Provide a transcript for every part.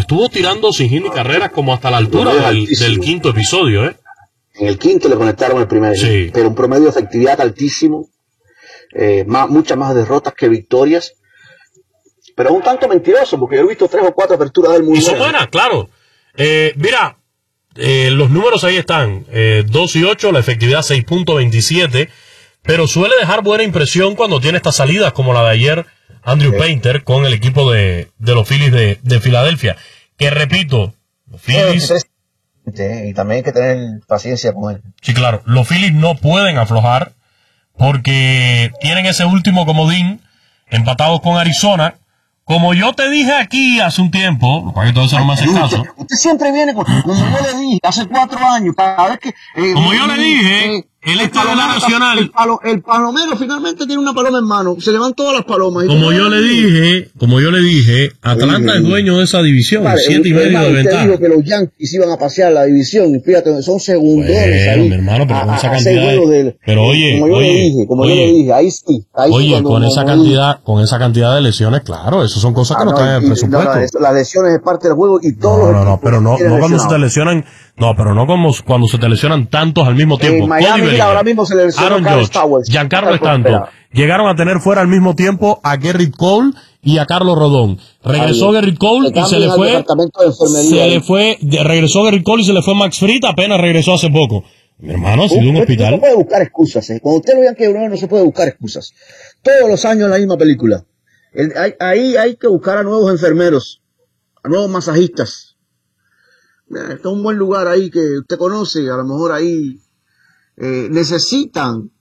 estuvo tirando sin hit ni carreras como hasta la altura del quinto episodio, ¿eh? En el quinto le conectaron el primer, sí. Pero un promedio de efectividad altísimo, muchas más derrotas que victorias, pero es un tanto mentiroso, porque yo he visto 3 o 4 aperturas del mundo. Y son buenas, claro. Mira, los números ahí están, 2 y 8, la efectividad 6.27, pero suele dejar buena impresión cuando tiene estas salidas como la de ayer Andrew Painter con el equipo de los Phillies de Filadelfia, que repito, los Phillies... Y también hay que tener paciencia con él. Sí, claro, los Phillies no pueden aflojar porque tienen ese último comodín empatados con Arizona. Como yo te dije aquí hace un tiempo, para que todo eso no me hace caso. Usted siempre viene como yo le dije hace 4 años, cada vez que... como yo le dije, el Estado Nacional... El palomero finalmente tiene una paloma en mano, se le van todas las palomas. Como yo le dije, Atlanta es dueño de esa división, 7.5 de ventaja. Dijo que los Yankees iban a pasear la división, y fíjate, son segundones ahí. Mi hermano, pero con esa cantidad pero como yo le dije, ahí sí. Oye, con esa cantidad de lesiones, claro, eso son cosas que no están en el presupuesto. Las lesiones es parte del juego y todos no, pero no cuando se te lesionan, pero no como cuando se te lesionan tantos al mismo tiempo. En Miami, mira, ahora mismo se le lesionó Aaron Judge, Giancarlo Stanton, llegaron a tener fuera al mismo tiempo a Gerrit Cole y a Carlos Rodón. Regresó Gerrit Cole y se le fue Max Fried, apenas regresó hace poco. Mi hermano ha sido un hospital. No se puede buscar excusas, Cuando usted lo vean que no se puede buscar excusas. Todos los años la misma película. Ahí hay que buscar a nuevos enfermeros, a nuevos masajistas. Está es un buen lugar ahí que usted conoce, a lo mejor ahí necesitan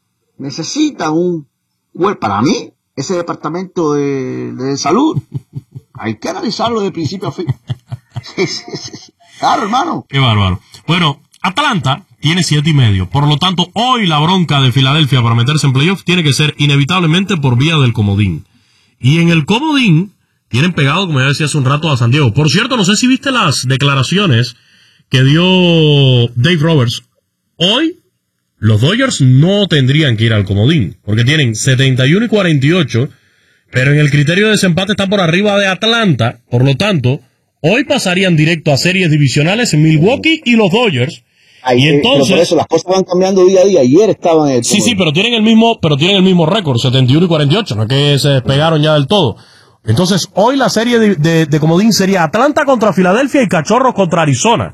para mí, ese departamento de salud, hay que analizarlo de principio a fin. Claro, hermano. Qué bárbaro. Bueno, Atlanta tiene 7.5. Por lo tanto, hoy la bronca de Filadelfia para meterse en playoff tiene que ser inevitablemente por vía del comodín. Y en el comodín tienen pegado, como ya decía hace un rato, a San Diego. Por cierto, no sé si viste las declaraciones que dio Dave Roberts. Hoy, los Dodgers no tendrían que ir al comodín, porque tienen 71 y 48, pero en el criterio de desempate están por arriba de Atlanta. Por lo tanto, hoy pasarían directo a series divisionales en Milwaukee y los Dodgers. Y entonces, pero por eso las cosas van cambiando día a día. Ayer estaban en el sí, pero tienen el mismo récord, 71 y 48, no es que se despegaron ya del todo. Entonces, hoy la serie de comodín sería Atlanta contra Filadelfia y Cachorros contra Arizona.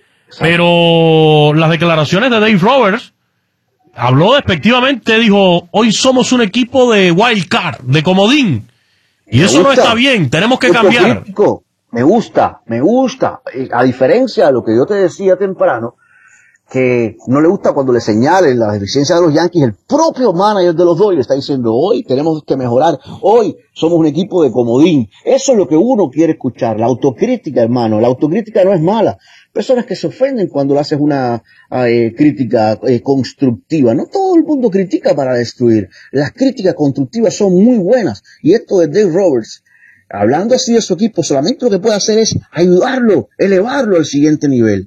Pero las declaraciones de Dave Roberts habló despectivamente, dijo, hoy somos un equipo de wild card, de comodín. Y eso no está bien, tenemos que cambiar. Me gusta. A diferencia de lo que yo te decía temprano, que no le gusta cuando le señalen las deficiencias de los Yankees, el propio manager de los Dodgers está diciendo, hoy tenemos que mejorar, hoy somos un equipo de comodín. Eso es lo que uno quiere escuchar, la autocrítica, hermano. La autocrítica no es mala. Personas que se ofenden cuando le haces una crítica constructiva. No todo el mundo critica para destruir. Las críticas constructivas son muy buenas. Y esto de Dave Roberts, hablando así de su equipo, solamente lo que puede hacer es ayudarlo, elevarlo al siguiente nivel.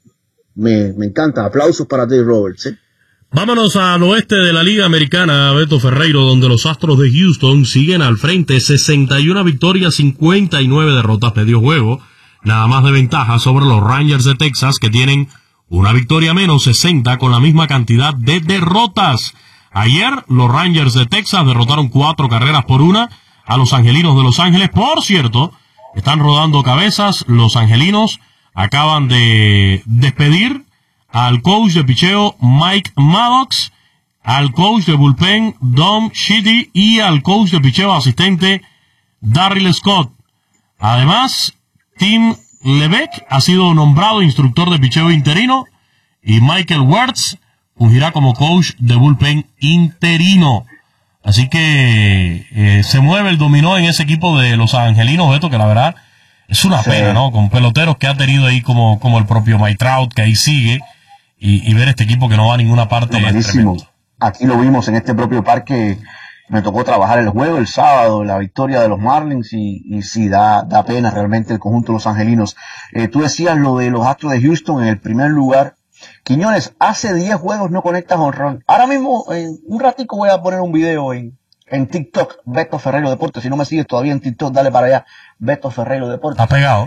Me encanta. Aplausos para Dave Roberts. Vámonos al oeste de la Liga Americana, Beto Ferreiro, donde los Astros de Houston siguen al frente, 61 victorias, 59 derrotas, medio juego, nada más de ventaja sobre los Rangers de Texas, que tienen una victoria menos, 60, con la misma cantidad de derrotas. Ayer, los Rangers de Texas derrotaron 4 carreras por 1 a los Angelinos de Los Ángeles. Por cierto, están rodando cabezas, los Angelinos acaban de despedir al coach de picheo Mike Maddox, al coach de bullpen Dom Shitty y al coach de picheo asistente Darryl Scott. Además, Tim Levesque ha sido nombrado instructor de picheo interino y Michael Wertz fungirá como coach de bullpen interino. Así que se mueve el dominó en ese equipo de los Angelinos, Beto, que la verdad es una pena, ¿no? Con peloteros que ha tenido ahí como el propio Mike Trout, que ahí sigue, y ver este equipo que no va a ninguna parte. Es tremendo. Aquí lo vimos en este propio parque. Me tocó trabajar el juego el sábado, la victoria de los Marlins, y sí, da pena realmente el conjunto de los Angelinos. Tú decías lo de los Astros de Houston en el primer lugar. Quiñones, hace 10 juegos no conectas jonrón. Ahora mismo, en un ratico voy a poner un video en TikTok, Beto Ferreiro Deportes. Si no me sigues todavía en TikTok, dale para allá, Beto Ferreiro Deportes. Está pegado.